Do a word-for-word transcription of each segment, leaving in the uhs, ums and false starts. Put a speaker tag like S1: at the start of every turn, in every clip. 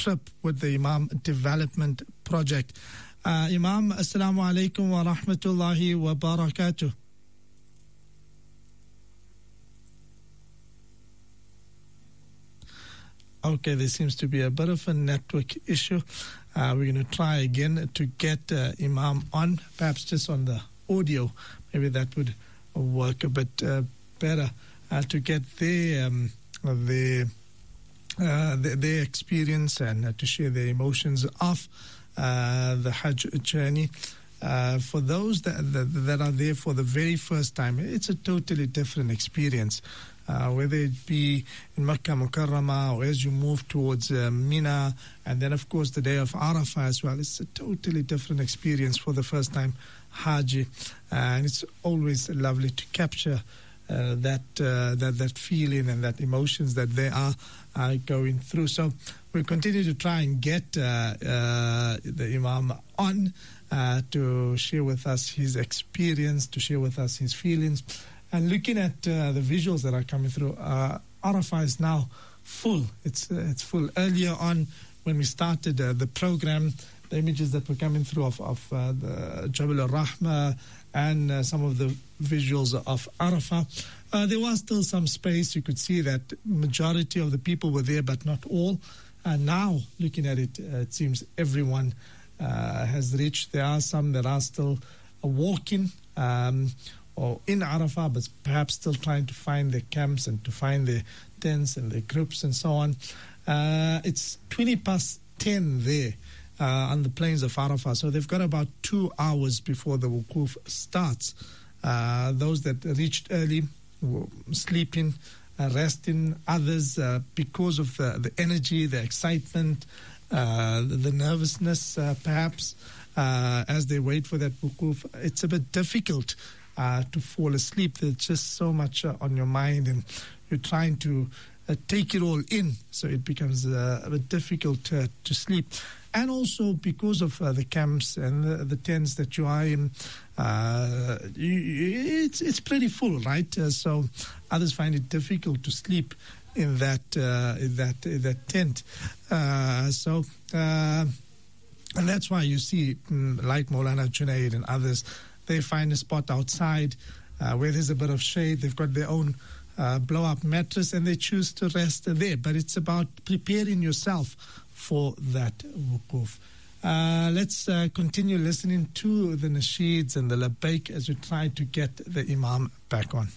S1: trip with the Imam Development Project. Uh, Imam, assalamu alaikum wa rahmatullahi wa barakatuh. Okay, there seems to be a bit of a network issue. Uh, we're going to try again to get uh, Imam on, perhaps just on the audio. Maybe that would work a bit uh, better uh, to get their, um, their, uh, their, their experience and uh, to share their emotions of uh, the Hajj journey. Uh, for those that, that that are there for the very first time, it's a totally different experience. Uh, whether it be in Makkah Mukarramah or as you move towards uh, Mina, and then of course the day of Arafah as well, it's a totally different experience for the first time Haji, uh, and it's always lovely to capture uh, that uh, that that feeling and that emotions that they are uh, going through. So we'll continue to try and get uh, uh, the Imam on uh, to share with us his experience, to share with us his feelings. And looking at uh, the visuals that are coming through, uh, Arafah is now full. It's uh, it's full. Earlier on, when we started uh, the program, the images that were coming through of, of uh, the Jabal al-Rahma and uh, some of the visuals of Arafah, uh, there was still some space. You could see that majority of the people were there, but not all. And now, looking at it, uh, it seems everyone uh, has reached. There are some that are still uh, walking, um, or in Arafah, but perhaps still trying to find their camps and to find their tents and their groups and so on. Uh, it's twenty past ten there uh, on the plains of Arafah, so they've got about two hours before the wukuf starts. Uh, those that reached early, were sleeping, uh, resting. Others, uh, because of the, the energy, the excitement, uh, the, the nervousness, uh, perhaps, uh, as they wait for that wukuf, it's a bit difficult Uh, to fall asleep. There's just so much uh, on your mind, and you're trying to uh, take it all in, so it becomes uh, a bit difficult uh, to sleep. And also because of uh, the camps and the, the tents that you are in, uh, you, it's it's pretty full, right? Uh, so others find it difficult to sleep in that uh, in that in that tent. Uh, so. Uh, and that's why you see, like Maulana Junaid and others, they find a spot outside uh, where there's a bit of shade. They've got their own uh, blow-up mattress, and they choose to rest there. But it's about preparing yourself for that wukuf. Uh, let's uh, continue listening to the nasheeds and the labbaik as we try to get the Imam back on.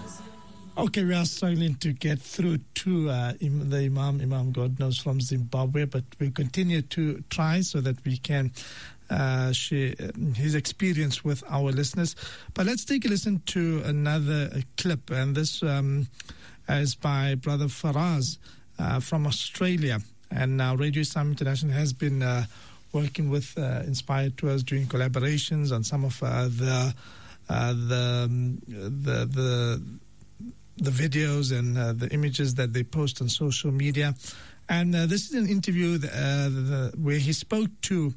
S1: Okay, we are struggling to get through to uh, the Imam, Imam God knows from Zimbabwe, but we'll continue to try so that we can Uh, share his experience with our listeners. But let's take a listen to another uh, clip, and this um, is by Brother Faraz uh, from Australia. And now Radio Islam International has been uh, working with uh, Inspired Tours, doing collaborations on some of uh, the, uh, the the the the videos and uh, the images that they post on social media. And uh, this is an interview that, uh, the, where he spoke to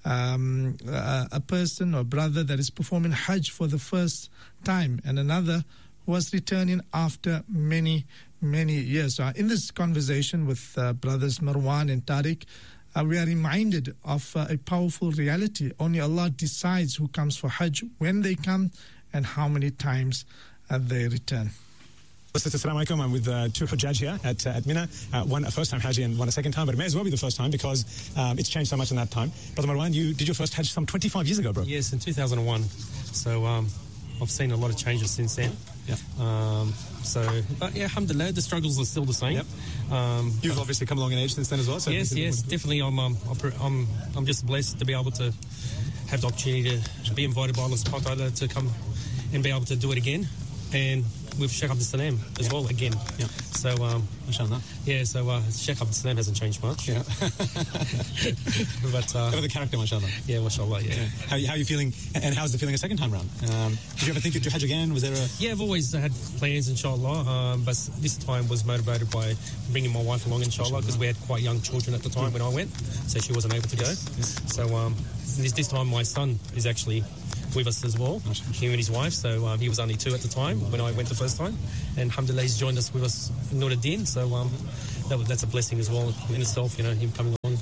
S1: Um, a, a person or brother that is performing Hajj for the first time, and another who was returning after many, many years. So in this conversation with uh, brothers Marwan and Tariq, uh, we are reminded of uh, a powerful reality. Only Allah decides who comes for Hajj, when they come, and how many times uh, they return.
S2: Assalamu alaikum. I'm with uh, two Hujjaj here at, uh, at Mina, uh, one a first time Haji and one a second time, but it may as well be the first time because um, it's changed so much in that time. Brother Marwan, you did your first Hajj some twenty-five years ago, bro?
S3: Yes, in two thousand one. So um, I've seen a lot of changes since then.
S2: Yeah.
S3: Um, so, but yeah, alhamdulillah, the struggles are still the same.
S2: Yep. Um, You've obviously come along in age since then as well. So
S3: yes, yes, definitely. I'm, um, I'm, I'm just blessed to be able to have the opportunity to be invited by Allah subhanahu wa ta'ala to come and be able to do it again. And with Sheikh Abdul Salam as yeah. well again.
S2: Yeah.
S3: So, um,
S2: mashallah.
S3: Yeah, so uh, Sheikh Abdul Salam hasn't changed much.
S2: Yeah.
S3: but uh,
S2: the character, mashallah.
S3: Yeah, mashallah. Yeah.
S2: yeah. How, how are you feeling? And how's the feeling a second time round? Um, did you ever think you'd do Hajj again? Was there a?
S3: Yeah, I've always had plans, inshallah. Um, but this time was motivated by bringing my wife along, inshallah, because we had quite young children at the time when I went, so she wasn't able to go.
S2: Yes. Yes.
S3: So um, this this time my son is actually with us as well, him and his wife. So um, he was only two at the time when I went the first time, and alhamdulillah he's joined us with us in Nuruddin. So um, that, that's a blessing as well in itself, you know, him coming along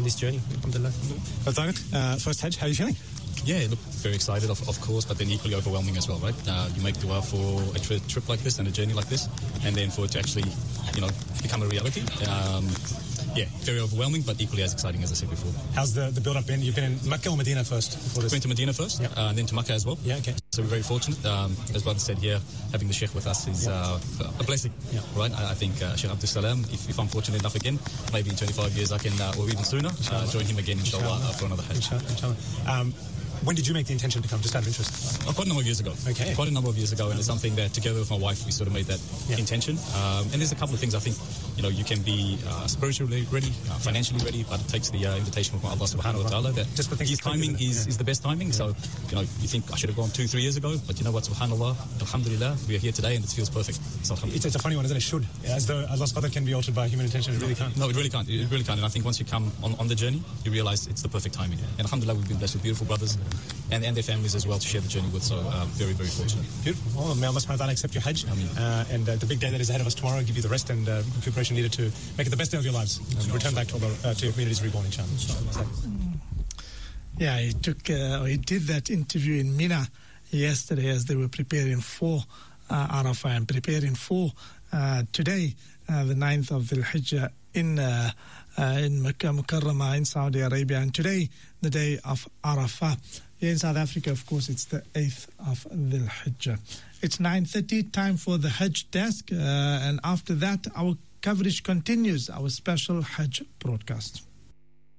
S3: this journey. Alhamdulillah.
S2: Uh, first Hajj, how are you feeling?
S4: Yeah, look, very excited, of, of course, but then equally overwhelming as well, right? Uh, you make dua for a tri- trip like this and a journey like this, and then for it to actually, you know, become a reality. Um, yeah, very overwhelming, but equally as exciting, as I said before.
S2: How's the, the build-up been? You've been in Mecca or Medina first? Before this?
S4: Went to Medina first,
S2: Yep.
S4: uh, and then to Makkah as well.
S2: Yeah, okay.
S4: So we're very fortunate. Um, as brother said, yeah, having the Sheikh with us is uh, a blessing,
S2: Yeah.
S4: right? I, I think uh, Sheikh Abdul Salam, if, if I'm fortunate enough again, maybe in twenty-five years I can, uh, or even sooner, uh, join him again, inshallah,
S2: Inshallah.
S4: uh, for another Hajj.
S2: Inshallah. Inshallah. Um, when did you make the intention to come, just out of interest?
S4: Oh, quite a number of years ago.
S2: Okay.
S4: Quite a number of years ago, and it's something that together with my wife we sort of made that
S2: Yeah.
S4: intention. Um, and there's a couple of things I think, you know, you can be uh, spiritually ready, uh, financially ready, but it takes the uh, invitation from Allah Subhanahu wa Taala that
S2: Just for things
S4: His
S2: to click,
S4: timing
S2: isn't it?
S4: is,
S2: Yeah.
S4: is the best timing. So, you know, you think I should have gone two, three years ago, but you know what? Subhanallah, Alhamdulillah, we are here today, and it feels perfect. So, alhamdulillah.
S2: It's, it's a funny one, isn't it? Should. As though Allah's qadr can be altered by human intention, it really can't.
S4: No, it really can't. It really can't. And I think once you come on, on the journey, you realize it's the perfect timing. And alhamdulillah, we've been blessed with beautiful brothers and, and their families as well to share the journey with. So uh, very, very fortunate.
S2: Beautiful. Well, may Allah subhanahu wa ta'ala accept your Hajj. Uh, and uh, the big day that is ahead of us tomorrow, give you the rest and uh, recuperation needed to make it the best day of your lives. And return back to, Allah, uh, to your communities reborn, inshallah. So,
S1: Yeah, he took, uh, or he did that interview in Mina yesterday as they were preparing for uh, Arafah and preparing for uh, today, uh, the ninth of Dhul Hijjah in uh, uh, in Makkah Mukarramah in Saudi Arabia, and today the day of Arafah. Here in South Africa, of course, it's the eighth of Dhul Hijjah. It's nine thirty, time for the Hajj desk, uh, and after that, our coverage continues, our special Hajj broadcast.